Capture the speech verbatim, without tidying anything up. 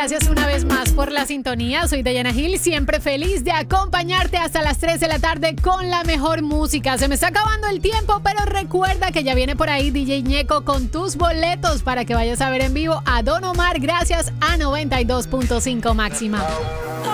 Gracias una vez más por la sintonía. Soy Dayana Gil, siempre feliz de acompañarte hasta las tres de la tarde con la mejor música. Se me está acabando el tiempo, pero recuerda que ya viene por ahí D J Ñeco con tus boletos para que vayas a ver en vivo a Don Omar gracias a noventa y dos punto cinco Máxima.